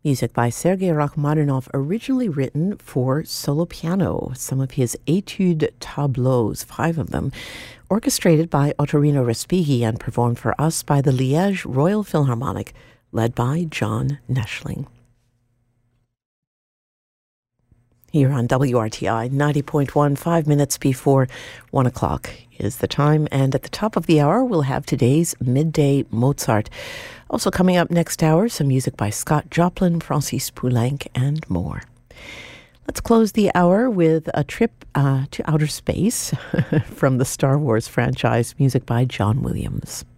Music by Sergei Rachmaninoff, originally written for solo piano. Some of his Etude tableaux, 5 of them, orchestrated by Ottorino Respighi and performed for us by the Liège Royal Philharmonic, led by John Neschling. Here on WRTI 90.1, 5 minutes before 1 o'clock is the time. And at the top of the hour, we'll have today's Midday Mozart. Also coming up next hour, some music by Scott Joplin, Francis Poulenc, and more. Let's close the hour with a trip to outer space from the Star Wars franchise, music by John Williams.